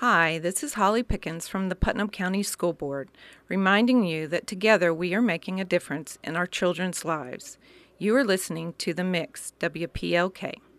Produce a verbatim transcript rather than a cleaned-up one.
Hi, this is Holly Pickens from the Putnam County School Board, reminding you that together we are making a difference in our children's lives. You are listening to The Mix, W P L K.